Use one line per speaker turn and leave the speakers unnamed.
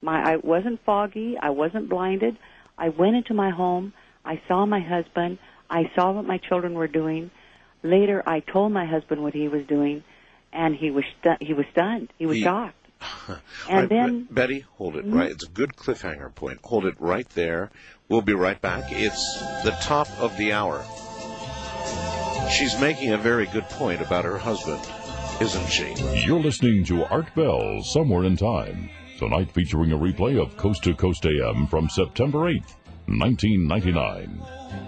I wasn't foggy. I wasn't blinded. I went into my home. I saw my husband. I saw what my children were doing. Later, I told my husband what he was doing, and he was stunned. He was shocked. And
right,
then,
Betty, hold it right. It's a good cliffhanger point. Hold it right there. We'll be right back. It's the top of the hour. She's making a very good point about her husband, isn't she?
You're listening to Art Bell, Somewhere in Time. Tonight featuring a replay of Coast to Coast AM from September 8th, 1999.